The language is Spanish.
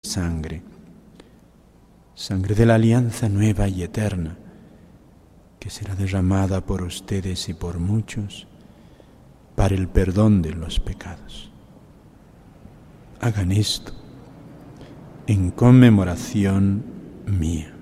sangre, sangre de la alianza nueva y eterna, que será derramada por ustedes y por muchos para el perdón de los pecados. Hagan esto en conmemoración mía.